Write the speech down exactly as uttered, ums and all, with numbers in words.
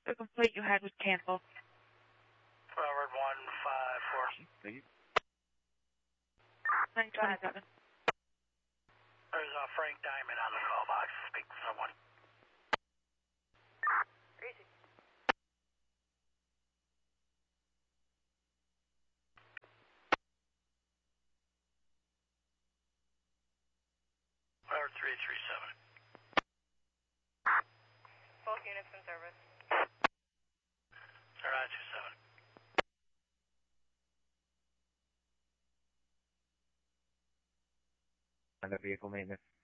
The complaint you had was canceled. Forward one five four. Thank you. nine twenty-seven. There's a Frank Diamond on the call box. Speak to someone. Easy. Forward three three seven. Both units in service. Zero nine two seven. Under vehicle maintenance.